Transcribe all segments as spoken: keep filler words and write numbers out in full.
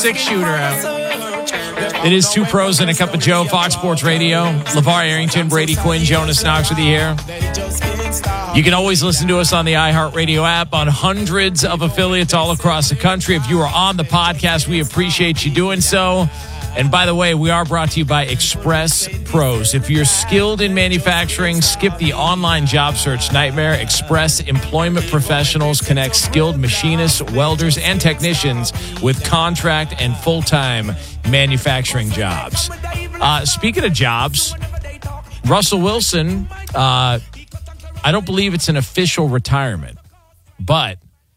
six-shooter out. It is Two Pros and a Cup of Joe, Fox Sports Radio. LeVar Arrington, Brady Quinn, Jonas Knox with you here. You can always listen to us on the iHeartRadio app on hundreds of affiliates all across the country. If you are on the podcast, we appreciate you doing so. And by the way, we are brought to you by Express Pros. If you're skilled in manufacturing, skip the online job search nightmare. Express Employment Professionals connect skilled machinists, welders, and technicians with contract and full-time manufacturing jobs. Uh, speaking of jobs, Russell Wilson, uh, I don't believe it's an official retirement, but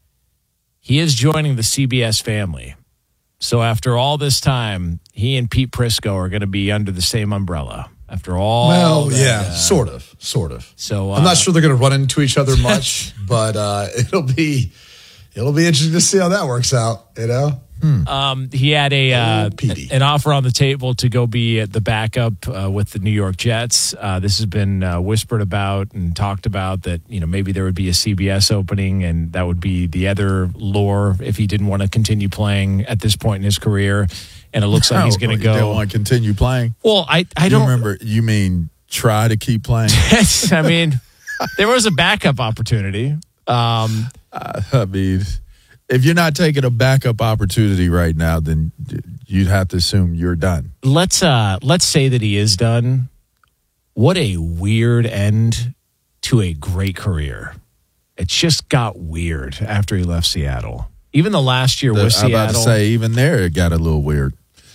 he is joining the C B S family. So after all this time, he and Pete Prisco are going to be under the same umbrella. After all, well, that, yeah, uh, sort of, sort of. So uh, I'm not sure they're going to run into each other much, but uh, it'll be it'll be interesting to see how that works out. You know, hmm. um, he had a uh, oh, an offer on the table to go be the backup uh, with the New York Jets. Uh, this has been uh, whispered about and talked about that you know maybe there would be a C B S opening, and that would be the other lure if he didn't want to continue playing at this point in his career. And it looks like no, he's going to go. You don't want to continue playing? Well, I, I you don't remember. You mean try to keep playing? I mean, there was a backup opportunity. Um, uh, I mean, if you're not taking a backup opportunity right now, then you'd have to assume you're done. Let's uh, let's say that he is done. What a weird end to a great career. It just got weird after he left Seattle. Even the last year the, with Seattle. I'm about to say, even there, it got a little weird.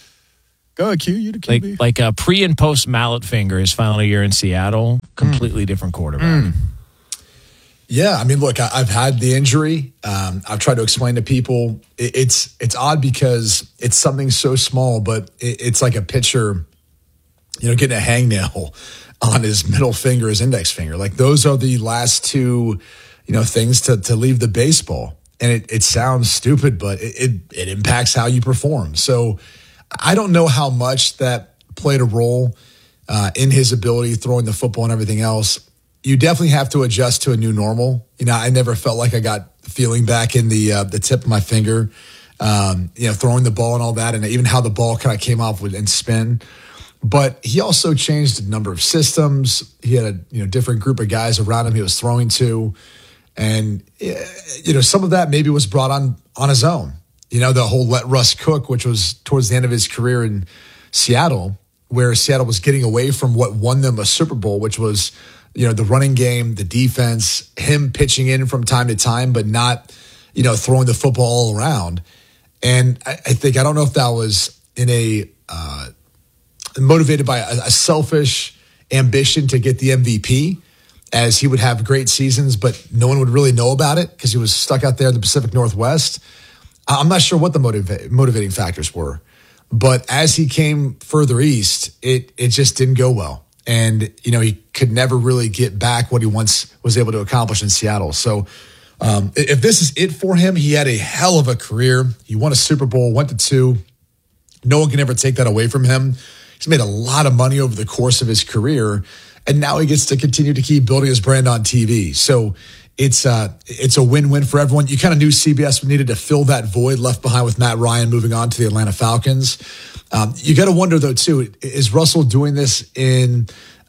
Go ahead, Q. You the Q B. Like, like a pre and post mallet finger, his final year in Seattle, completely mm. different quarterback. Mm. Yeah, I mean, look, I, I've had the injury. Um, I've tried to explain to people. It, it's it's odd because it's something so small, but it, it's like a pitcher, you know, getting a hangnail on his middle finger, his index finger. Like those are the last two, you know, things to to leave the baseball. And it, it sounds stupid, but it, it it impacts how you perform. So I don't know how much that played a role uh, in his ability throwing the football and everything else. You definitely have to adjust to a new normal. You know, I never felt like I got feeling back in the uh, the tip of my finger, um, you know, throwing the ball and all that, and even how the ball kind of came off with and spin. But he also changed a number of systems. He had a you know different group of guys around him he was throwing to. And, you know, some of that maybe was brought on on his own. You know, the whole let Russ cook, which was towards the end of his career in Seattle, where Seattle was getting away from what won them a Super Bowl, which was, you know, the running game, the defense, him pitching in from time to time, but not, you know, throwing the football all around. And I, I think, I don't know if that was in a uh, motivated by a, a selfish ambition to get the M V P, as he would have great seasons, but no one would really know about it because he was stuck out there in the Pacific Northwest. I'm not sure what the motiva- motivating factors were, but as he came further east, it it just didn't go well. And, you know, he could never really get back what he once was able to accomplish in Seattle. So um, if this is it for him, he had a hell of a career. He won a Super Bowl, went to two. No one can ever take that away from him. He's made a lot of money over the course of his career. And now he gets to continue to keep building his brand on T V. So it's uh, it's a win-win for everyone. You kind of knew C B S needed to fill that void left behind with Matt Ryan moving on to the Atlanta Falcons. Um, you got to wonder, though, too, is Russell doing this in,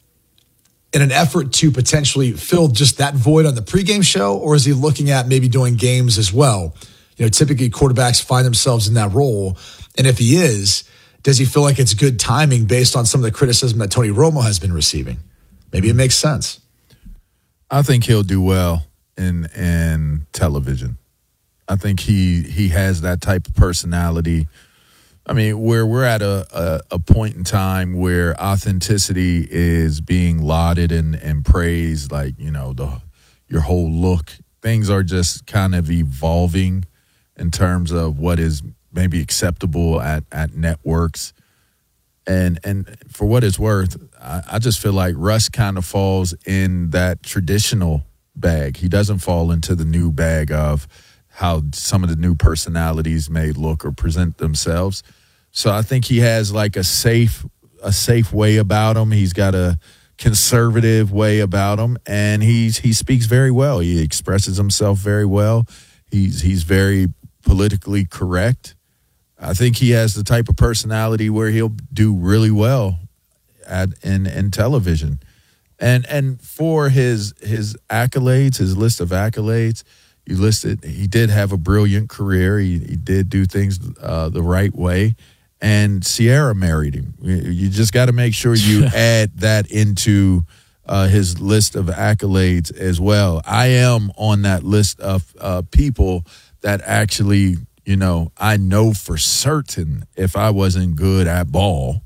in an effort to potentially fill just that void on the pregame show, or is he looking at maybe doing games as well? You know, typically quarterbacks find themselves in that role. And if he is, does he feel like it's good timing based on some of the criticism that Tony Romo has been receiving? Maybe it makes sense. I think he'll do well in in television. I think he he has that type of personality. I mean, where we're at a, a, a point in time where authenticity is being lauded and, and praised, like, you know, the your whole look. Things are just kind of evolving in terms of what is maybe acceptable at, at networks. And and for what it's worth, I, I just feel like Russ kind of falls in that traditional bag. He doesn't fall into the new bag of how some of the new personalities may look or present themselves. So I think he has like a safe a safe way about him. He's got a conservative way about him, and he's he speaks very well. He expresses himself very well. He's he's very politically correct. I think he has the type of personality where he'll do really well at in, in television. And and for his his accolades, his list of accolades, you listed, he did have a brilliant career. He, he did do things uh, the right way. And Sierra married him. You just got to make sure you add that into uh, his list of accolades as well. I am on that list of uh, people that actually, you know, I know for certain if I wasn't good at ball,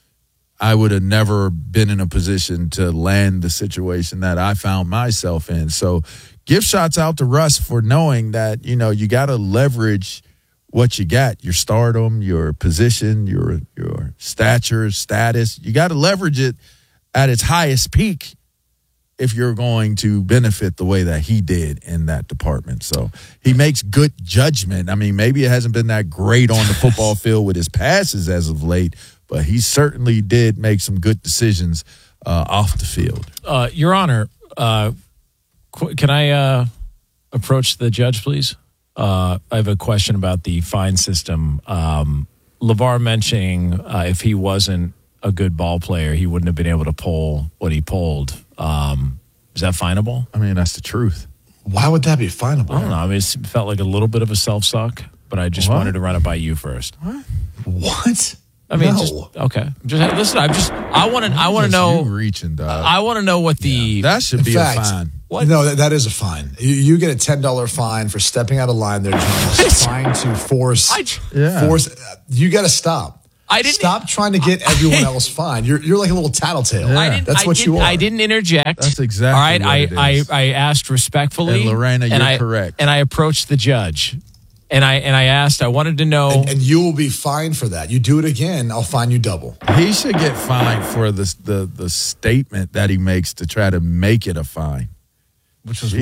I would have never been in a position to land the situation that I found myself in. So give shots out to Russ for knowing that, you know, you got to leverage what you got, your stardom, your position, your your stature, status. You got to leverage it at its highest peak if you're going to benefit the way that he did in that department. So he makes good judgment. I mean, maybe it hasn't been that great on the football field with his passes as of late, but he certainly did make some good decisions uh, off the field. Uh, Your Honor, uh, qu- can I uh, approach the judge, please? Uh, I have a question about the fine system. Um, LeVar mentioning uh, if he wasn't a good ball player, he wouldn't have been able to pull what he pulled. Um, is that finable? I mean, that's the truth. Why would that be finable? I don't know. I mean, it felt like a little bit of a self-suck, but I just What? wanted to run it by you first. What? What? I mean, No. just okay. Just listen. I'm just. I want to. I want to Just you know. reaching, dog. I want to know what the. that should In be fact, a fine. What? No, that, that is a fine. You, you get a ten dollars fine for stepping out of line there, Jonas, trying to force. I, Yeah. force. You got to stop. I didn't Stop trying to get everyone else fined. You're you're like a little tattletale. Yeah. I didn't, That's I what didn't, you are. I didn't interject. That's exactly All right, what I, it is. I I asked respectfully. And Lorena, and you're I, correct. And I approached the judge, and I and I asked. I wanted to know. And, and you will be fined for that. You do it again, I'll fine you double. He should get fined for the, the the statement that he makes to try to make it a fine. which was Jeez.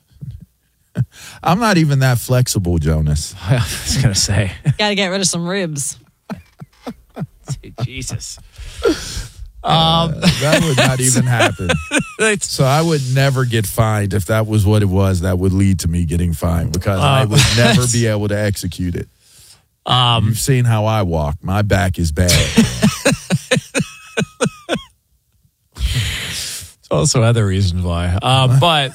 what? I'm not even that flexible, Jonas. I was gonna say. Got to get rid of some ribs. Jesus. Um, that would not even happen. It's- So I would never get fined if that was what it was. That would lead to me getting fined because I Um, would never be able to execute it. um, You've seen how I walk. My back is bad. There's also other reasons why. Um, but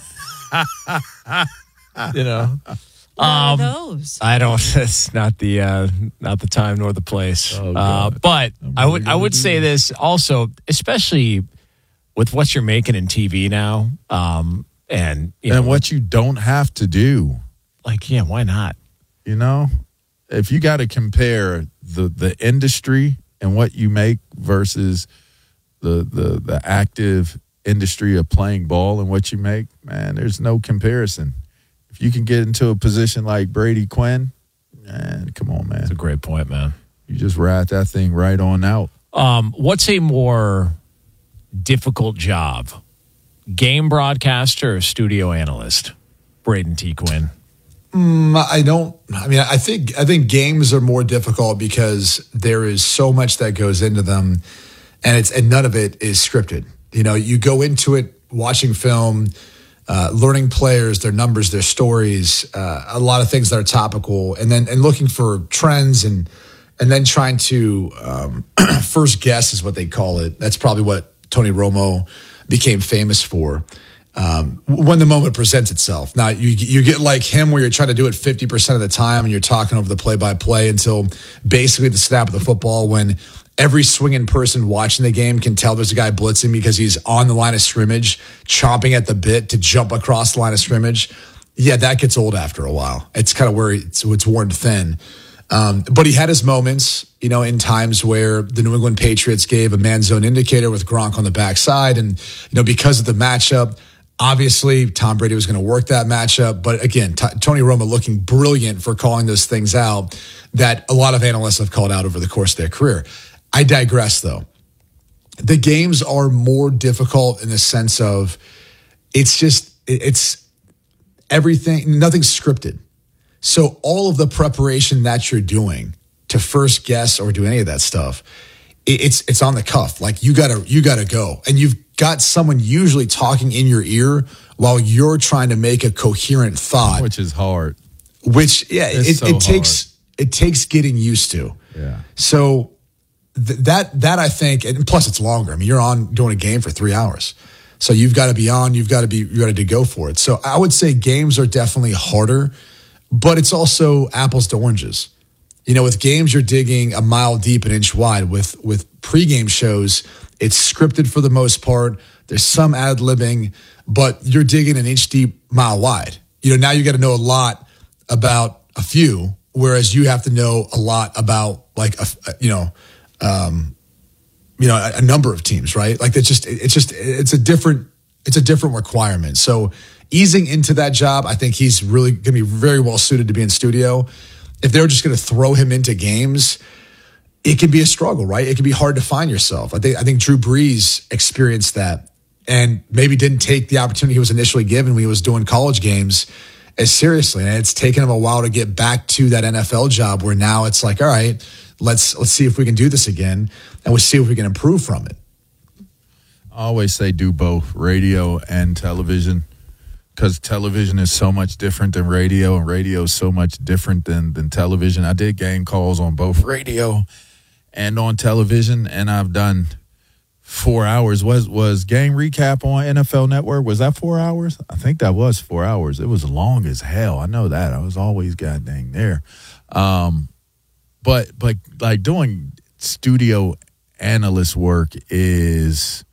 you know, What are um, those? I don't. It's not the uh, not the time nor the place. Oh, uh, God. but I'm I really would I gonna would do say this. this also, especially with what you're making in T V now, um, and you And know, what you don't have to do, like yeah, why not? you know, if you got to compare the the industry and what you make versus the the the active industry of playing ball and what you make, man, there's no comparison. If you can get into a position like Brady Quinn, man, come on, man. That's a great point, man. You just ride that thing right on out. Um, what's a more difficult job, game broadcaster or studio analyst? Braden T. Quinn. I don't. I mean, I think I think games are more difficult because there is so much that goes into them, and it's and none of it is scripted. You know, you go into it watching film, uh, learning players, their numbers, their stories, uh, a lot of things that are topical, and then and looking for trends and and then trying to um, first guess is what they call it. That's probably what Tony Romo became famous for. Um, when the moment presents itself. Now you you get like him where you're trying to do it fifty percent of the time and you're talking over the play by play until basically the snap of the football when every swinging person watching the game can tell there's a guy blitzing because he's on the line of scrimmage, chomping at the bit to jump across the line of scrimmage. Yeah, that gets old after a while. It's kind of where it's, it's worn thin. Um, but he had his moments, you know, in times where the New England Patriots gave a man zone indicator with Gronk on the backside. And, you know, because of the matchup, obviously, Tom Brady was going to work that matchup. But again, T- Tony Romo looking brilliant for calling those things out that a lot of analysts have called out over the course of their career. I digress, though. The games are more difficult in the sense of it's just, it's everything, nothing's scripted. So all of the preparation that you're doing to first guess or do any of that stuff, it's it's on the cuff. Like you gotta you gotta go, and you've got someone usually talking in your ear while you're trying to make a coherent thought. Which is hard. Which yeah, It's it, so it takes it takes getting used to. Yeah. So th- that that I think, and plus it's longer. I mean, you're on doing a game for three hours, so you've got to be on. You've got to be ready to go for it. So I would say games are definitely harder, but it's also apples to oranges. You know, with games you're digging a mile deep, an inch wide. With with pregame shows, it's scripted for the most part. There's some ad-libbing, but you're digging an inch deep, mile wide. You know, now you got to know a lot about a few, whereas you have to know a lot about like a, you know, um, you know, a, a number of teams, right? Like it's just it's just it's a different it's a different requirement. So easing into that job, I think he's really going to be very well suited to be in studio. If they're just going to throw him into games, it can be a struggle, right? It can be hard to find yourself. I think I think Drew Brees experienced that and maybe didn't take the opportunity he was initially given when he was doing college games as seriously. And it's taken him a while to get back to that N F L job where now it's like, all right, let's let's see if we can do this again and we'll see if we can improve from it. I always say do both radio and television, because television is so much different than radio, and radio is so much different than, than television. I did game calls on both radio and on television, and I've done four hours. Was was game recap on N F L Network? Was that four hours? I think that was four hours. It was long as hell. I know that. I was always goddamn there. Um, but but like doing studio analyst work is,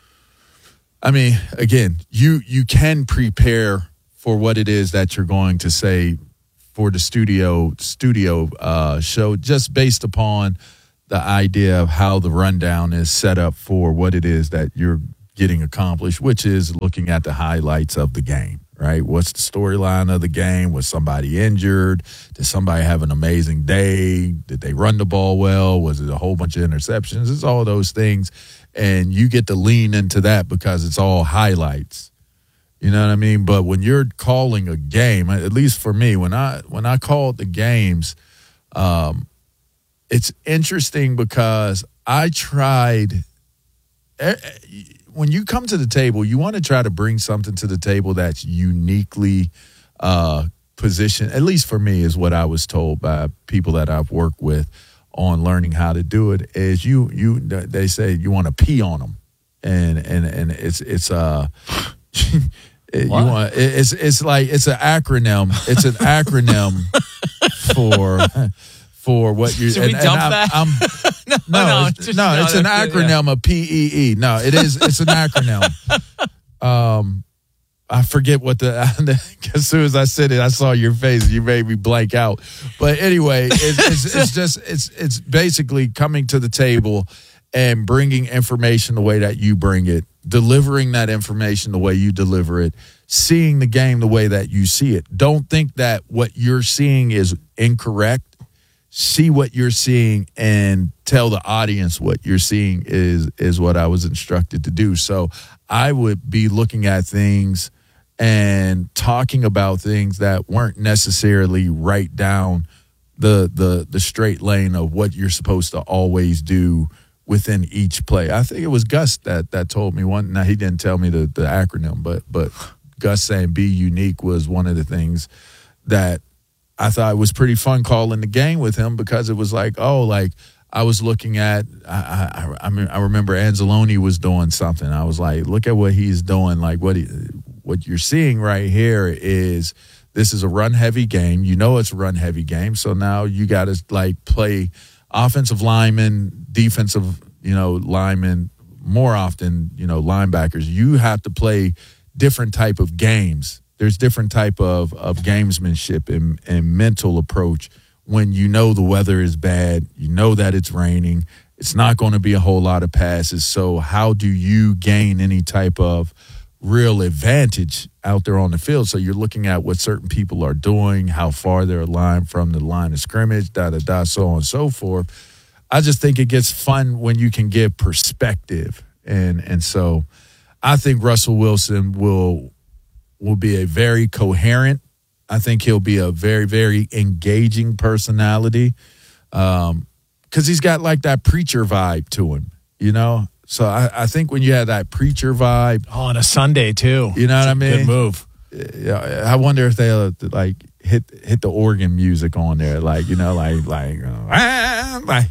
I mean, again, you you can prepare for what it is that you're going to say for the studio studio uh, show just based upon the idea of how the rundown is set up for what it is that you're getting accomplished, which is looking at the highlights of the game, right? What's the storyline of the game? Was somebody injured? Did somebody have an amazing day? Did they run the ball well? Was it a whole bunch of interceptions? It's all those things. And you get to lean into that because it's all highlights. You know what I mean? But when you're calling a game, at least for me, when I when I called the games, um, it's interesting because I tried – when you come to the table, you want to try to bring something to the table that's uniquely uh, positioned, at least for me is what I was told by people that I've worked with on learning how to do it, is you you they say you want to pee on them. And and and it's it's uh you want it's it's like it's an acronym. It's an acronym for for what you. Should we and, dump and that? I'm, I'm, no, no, no, it's, just, no, no, it's an that's- acronym of P E E. No, it is. It's an acronym. Um, I forget what the. As soon as I said it, I saw your face. You made me blank out. But anyway, it's, it's, it's just it's it's basically coming to the table and bringing information the way that you bring it, delivering that information the way you deliver it, seeing the game the way that you see it. Don't think that what you're seeing is incorrect. See what you're seeing and tell the audience what you're seeing is is what I was instructed to do. So I would be looking at things and talking about things that weren't necessarily right down the the the straight lane of what you're supposed to always do within each play. I think it was Gus that that told me one. Now he didn't tell me the, the acronym, but but Gus saying be unique was one of the things that I thought it was pretty fun calling the game with him, because it was like, oh, like I was looking at, I I, I, mean, I remember Anzalone was doing something. I was like, look at what he's doing. Like what he, what you're seeing right here is this is a run heavy game. You know it's a run heavy game. So now you got to like play offensive linemen, defensive, you know, linemen, more often, you know, linebackers. You have to play different type of games. There's different type of, of gamesmanship and, and mental approach when you know the weather is bad, you know that it's raining, it's not going to be a whole lot of passes. So how do you gain any type of real advantage out there on the field? So you're looking at what certain people are doing, how far they're aligned from the line of scrimmage, da, da, da, so on and so forth. I just think it gets fun when you can give perspective. And, and so I think Russell Wilson will – will be a very coherent. I think he'll be a very, very engaging personality, um, because he's got like that preacher vibe to him, you know? So I, I think when you have that preacher vibe. Oh, on a Sunday, too. You know It's what a I mean? Good move. Yeah, I wonder if they'll, like, hit hit the organ music on there, like, you know, like like, uh, ah, like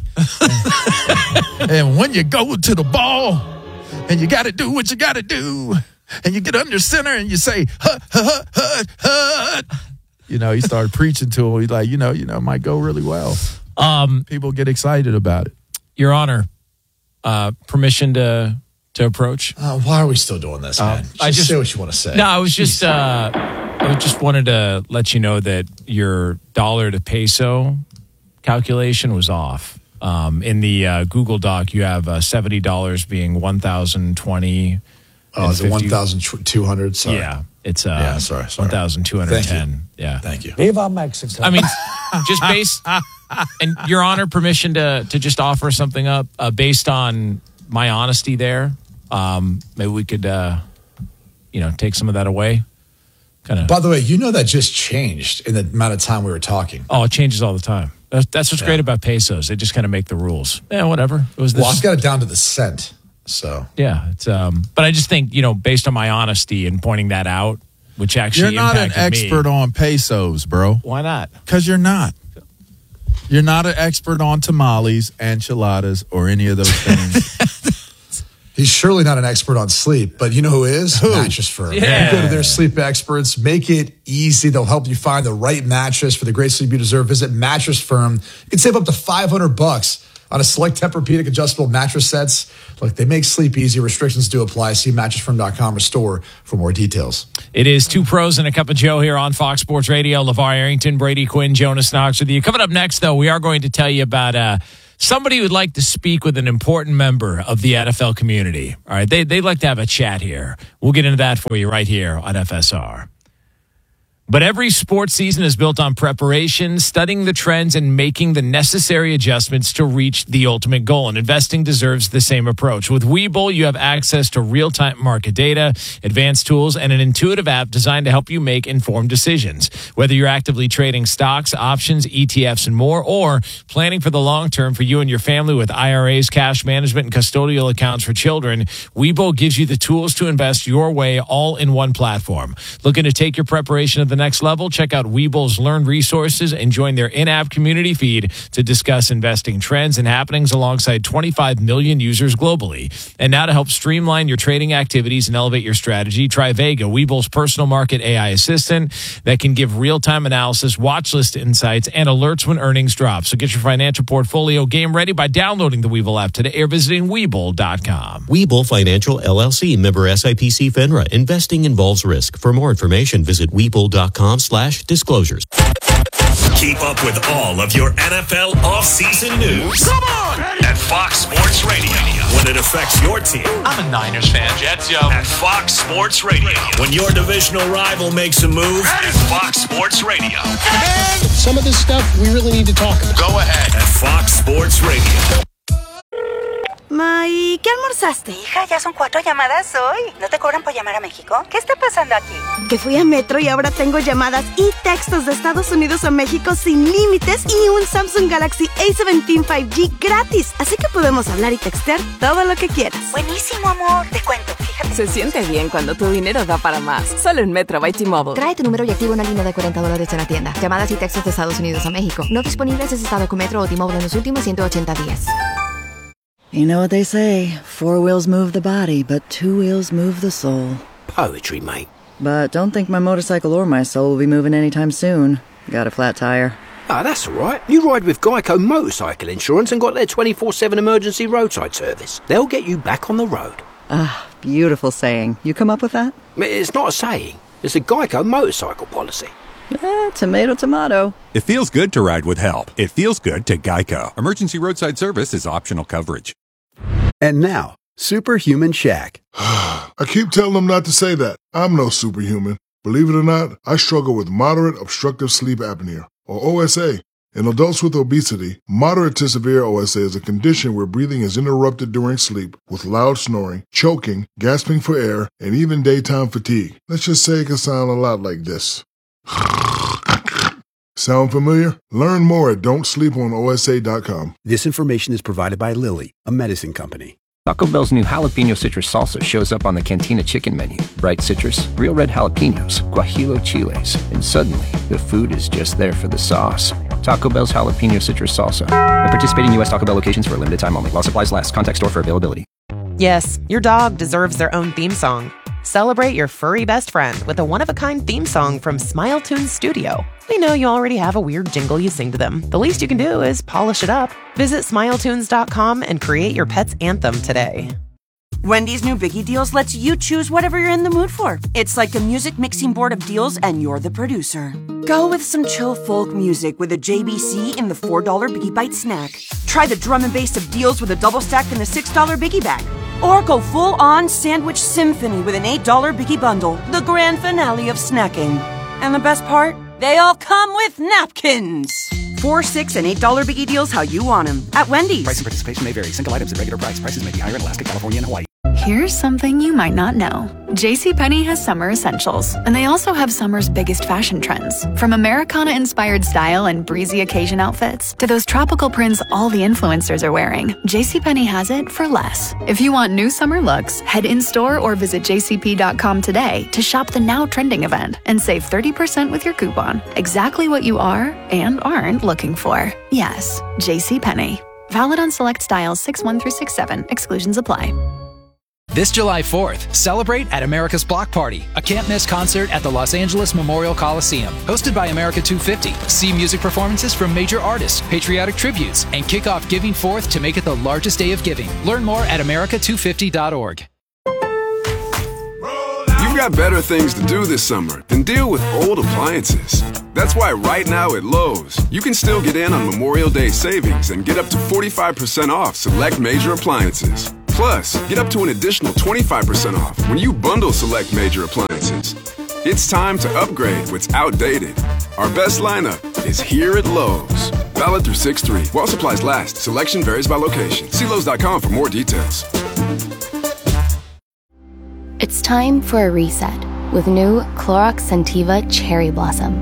and when you go to the ball and you got to do what you got to do, and you get under center and you say, hut, hut, hut, hut. You know, he started preaching to him. He's like, you know, you know, it might go really well. Um, People get excited about it. Your Honor, uh, permission to to approach. Uh, why are we still doing this, man? Just I just say what you want to say. No, I was just uh, I just wanted to let you know that your dollar to peso calculation was off. Um, in the uh, Google Doc, you have uh, seventy dollars being one thousand twenty. Oh, is it one thousand two hundred? Sorry. Yeah, it's uh, Yeah, sorry, sorry. one thousand two hundred ten. Thank Yeah, Thank you. Viva Mexico. I mean, just based and Your Honor, permission to to just offer something up uh, based on my honesty there. Um, maybe we could, uh, you know, take some of that away. Kind of. By the way, you know that just changed in the amount of time we were talking. Oh, it changes all the time. That's, that's what's Yeah. great about pesos. They just kind of make the rules. Yeah, whatever. It was this. Well, I've got it down to the cent. So Yeah, it's um. But I just think, you know, based on my honesty and pointing that out, which actually You're not an impacted me- expert on pesos, bro. Why not? Because you're not. You're not an expert on tamales, enchiladas, or any of those things. he's surely not an expert on sleep, but you know who is? Who? Mattress Firm. Yeah. You go to their sleep experts. Make it easy. They'll help you find the right mattress for the great sleep you deserve. Visit Mattress Firm. You can save up to five hundred bucks on a select Tempur-Pedic adjustable mattress sets. Look, they make sleep easy. Restrictions do apply. See mattress firm dot com or store for more details. It is Two Pros and a Cup of Joe here on Fox Sports Radio. LeVar Arrington, Brady Quinn, Jonas Knox with you. Coming up next, though, we are going to tell you about uh, somebody who would like to speak with an important member of the N F L community. All right, they, they'd like to have a chat here. We'll get into that for you right here on F S R. But every sports season is built on preparation, studying the trends, and making the necessary adjustments to reach the ultimate goal. And investing deserves the same approach. With Webull, you have access to real-time market data, advanced tools, and an intuitive app designed to help you make informed decisions. Whether you're actively trading stocks, options, E T Fs, and more, or planning for the long term for you and your family with I R As, cash management, and custodial accounts for children, Webull gives you the tools to invest your way all in one platform. Looking to take your preparation to the next level? Check out Webull's Learn resources and join their in-app community feed to discuss investing trends and happenings alongside twenty-five million users globally. And now to help streamline your trading activities and elevate your strategy, try Vega, Webull's personal market A I assistant that can give real-time analysis, watch list insights, and alerts when earnings drop. So get your financial portfolio game ready by downloading the Webull app today or visiting Webull dot com. Webull Financial, L L C, member S I P C FINRA. Investing involves risk. For more information, visit Webull dot com slash disclosures. Keep up with all of your N F L offseason news. Come on! At Fox Sports Radio. When it affects your team. I'm a Niners fan. Jets, yo. At Fox Sports Radio. When your divisional rival makes a move. At Fox Sports Radio. Some of this stuff we really need to talk about. Go ahead. At Fox Sports Radio. Ma, ¿y qué almorzaste? Hija, ya son cuatro llamadas hoy. ¿No te cobran por llamar a México? ¿Qué está pasando aquí? Que fui a Metro y ahora tengo llamadas y textos de Estados Unidos a México sin límites y un Samsung Galaxy A diecisiete cinco G gratis. Así que podemos hablar y textear todo lo que quieras. Buenísimo, amor. Te cuento, fíjate. Se siente bien cuando tu dinero da para más. Solo en Metro by T-Mobile. Trae tu número y activa una línea de cuarenta dólares en la tienda. Llamadas y textos de Estados Unidos a México. No disponibles en estado con Metro o T-Mobile en los últimos ciento ochenta días. You know what they say, four wheels move the body, but two wheels move the soul. Poetry, mate. But don't think my motorcycle or my soul will be moving anytime soon. Got a flat tire. Ah, oh, that's all right. You ride with Geico Motorcycle Insurance and got their twenty-four seven emergency roadside service. They'll get you back on the road. Ah, beautiful saying. You come up with that? It's not a saying. It's a Geico motorcycle policy. Eh, tomato, tomato. It feels good to ride with help. It feels good to Geico. Emergency roadside service is optional coverage. And now, Superhuman Shaq. I keep telling them not to say that. I'm no superhuman. Believe it or not, I struggle with moderate obstructive sleep apnea, or O S A. In adults with obesity, moderate to severe O S A is a condition where breathing is interrupted during sleep with loud snoring, choking, gasping for air, and even daytime fatigue. Let's just say it can sound a lot like this. Sound familiar? Learn more at don't sleep on O S A dot com. This information is provided by Lilly, a medicine company. Taco Bell's new jalapeno citrus salsa shows up on the Cantina chicken menu. Bright citrus, real red jalapenos, guajillo chiles, and suddenly the food is just there for the sauce. Taco Bell's jalapeno citrus salsa. At participating U S Taco Bell locations for a limited time only. While supplies last. Contact store for availability. Yes, your dog deserves their own theme song. Celebrate your furry best friend with a one-of-a-kind theme song from Smile Tunes Studio. We know you already have a weird jingle you sing to them. The least you can do is polish it up. Visit smile tunes dot com and create your pet's anthem today. Wendy's new Biggie Deals lets you choose whatever you're in the mood for. It's like a music mixing board of deals, and you're the producer. Go with some chill folk music with a J B C in the four dollar Biggie Bite snack. Try the drum and bass of deals with a double stack in the six dollar Biggie Bag. Or go full-on sandwich symphony with an eight dollar Biggie Bundle, the grand finale of snacking. And the best part? They all come with napkins. Four, six, and eight dollar Biggie Deals how you want them at Wendy's. Price and participation may vary. Single items at regular price. Prices may be higher in Alaska, California, and Hawaii. Here's something you might not know. JCPenney has summer essentials, and they also have summer's biggest fashion trends. From Americana-inspired style and breezy occasion outfits to those tropical prints all the influencers are wearing, JCPenney has it for less. If you want new summer looks, head in-store or visit j c p dot com today to shop the now trending event and save thirty percent with your coupon. Exactly what you are and aren't looking for. Yes, JCPenney. Valid on select styles six one through six seven. Exclusions apply. This July fourth, celebrate at America's Block Party, a can't-miss concert at the Los Angeles Memorial Coliseum. Hosted by America two fifty. See music performances from major artists, patriotic tributes, and kick off Giving Fourth to make it the largest day of giving. Learn more at america two fifty dot org. You've got better things to do this summer than deal with old appliances. That's why right now at Lowe's, you can still get in on Memorial Day savings and get up to forty-five percent off select major appliances. Plus, get up to an additional twenty-five percent off when you bundle select major appliances. It's time to upgrade what's outdated. Our best lineup is here at Lowe's. Valid through six three. While supplies last, selection varies by location. See Lowe's dot com for more details. It's time for a reset with new Clorox Scentiva Cherry Blossom.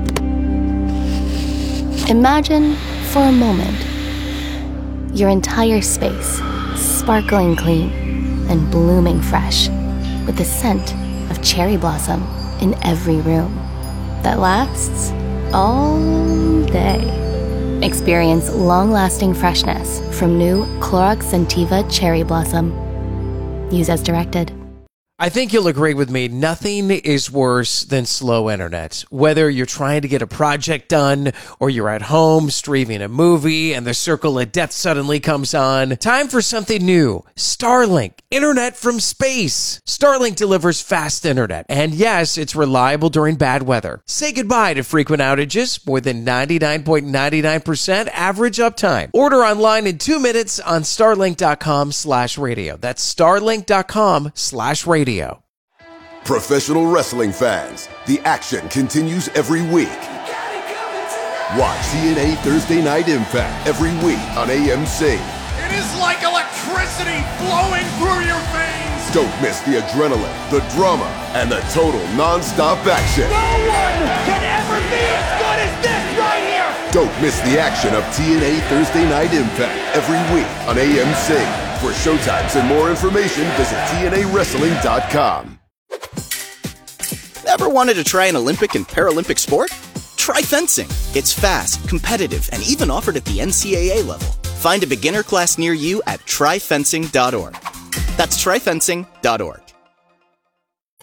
Imagine, for a moment, your entire space sparkling clean and blooming fresh with the scent of cherry blossom in every room that lasts all day. Experience long-lasting freshness from new Clorox Scentiva Cherry Blossom. Use as directed. I think you'll agree with me. Nothing is worse than slow internet. Whether you're trying to get a project done or you're at home streaming a movie and the circle of death suddenly comes on. Time for something new. Starlink. Internet from space. Starlink delivers fast internet. And yes, it's reliable during bad weather. Say goodbye to frequent outages. More than ninety-nine point nine nine percent average uptime. Order online in two minutes on starlink dot com slash radio. That's starlink dot com slash radio. Professional wrestling fans, the action continues every week. Watch T N A Thursday Night Impact every week on A M C. It is like electricity flowing through your veins. Don't miss the adrenaline, the drama, and the total non-stop action. No one can ever be as good as this right here. Don't miss the action of T N A Thursday Night Impact every week on A M C. For showtimes and more information, visit T N A wrestling dot com. Ever wanted to try an Olympic and Paralympic sport? Try fencing. It's fast, competitive, and even offered at the N C A A level. Find a beginner class near you at try fencing dot org. That's try fencing dot org.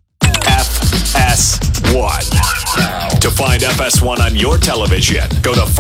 F S one. To find F S one on your television, go to